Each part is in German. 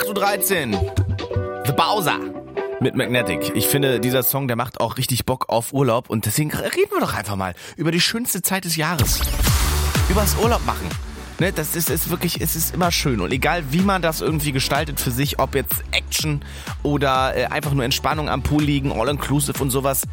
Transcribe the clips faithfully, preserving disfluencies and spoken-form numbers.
acht Uhr dreizehn. The Bowser mit Magnetic. Ich finde, dieser Song, der macht auch richtig Bock auf Urlaub und deswegen reden wir doch einfach mal über die schönste Zeit des Jahres. Übers Urlaub machen. Ne, das ist, ist wirklich, es ist immer schön und egal wie man das irgendwie gestaltet für sich, ob jetzt Action oder äh, einfach nur Entspannung am Pool liegen, all-inclusive und sowas,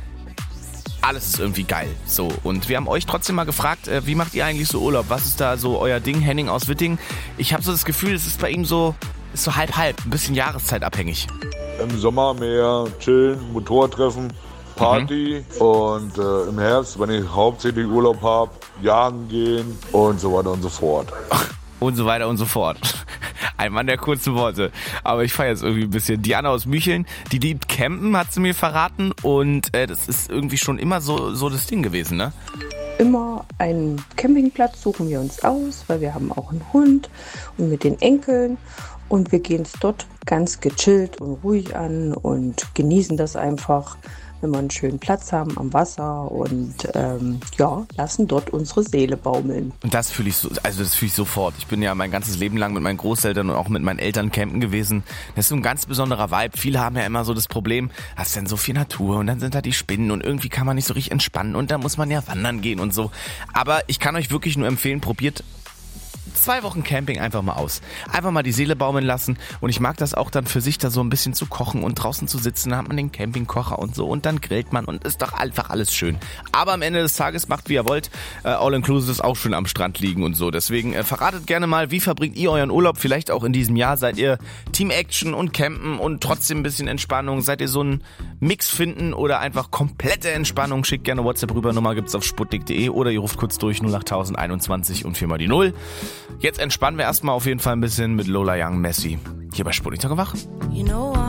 alles ist irgendwie geil. So, und wir haben euch trotzdem mal gefragt, äh, wie macht ihr eigentlich so Urlaub? Was ist da so euer Ding? Henning aus Witting. Ich habe so das Gefühl, es ist bei ihm so, ist so halb-halb, ein bisschen jahreszeitabhängig. Im Sommer mehr chillen, Motorrad treffen, Party mhm. und äh, im Herbst, wenn ich hauptsächlich Urlaub habe, jagen gehen und so weiter und so fort. Und so weiter und so fort. Ein Mann der kurzen Worte. Aber ich feiere jetzt irgendwie ein bisschen. Diana aus Mücheln, die liebt Campen, hat sie mir verraten. Und äh, das ist irgendwie schon immer so, so das Ding gewesen, ne? Immer einen Campingplatz suchen wir uns aus, weil wir haben auch einen Hund und mit den Enkeln. Und wir gehen es dort ganz gechillt und ruhig an und genießen das einfach, wenn wir einen schönen Platz haben am Wasser und ähm, ja, lassen dort unsere Seele baumeln. Und das fühle ich so, also das fühle ich sofort. Ich bin ja mein ganzes Leben lang mit meinen Großeltern und auch mit meinen Eltern campen gewesen. Das ist so ein ganz besonderer Vibe. Viele haben ja immer so das Problem, hast denn so viel Natur und dann sind da die Spinnen und irgendwie kann man nicht so richtig entspannen und da muss man ja wandern gehen und so. Aber ich kann euch wirklich nur empfehlen, probiert zwei Wochen Camping einfach mal aus. Einfach mal die Seele baumeln lassen und ich mag das auch dann für sich da so ein bisschen zu kochen und draußen zu sitzen, da hat man den Campingkocher und so und dann grillt man und ist doch einfach alles schön. Aber am Ende des Tages macht wie ihr wollt, äh, All-Inclusive ist auch schön am Strand liegen und so. Deswegen äh, verratet gerne mal, wie verbringt ihr euren Urlaub vielleicht auch in diesem Jahr? Seid ihr Team Action und Campen und trotzdem ein bisschen Entspannung? Seid ihr so ein Mix finden oder einfach komplette Entspannung? Schickt gerne WhatsApp rüber, Nummer gibt's auf sputnik punkt de oder ihr ruft kurz durch null acht null eins eins und vier mal die null. Jetzt entspannen wir erstmal auf jeden Fall ein bisschen mit Lola Young Messi. Hier bei Sputnik Talk wach. You know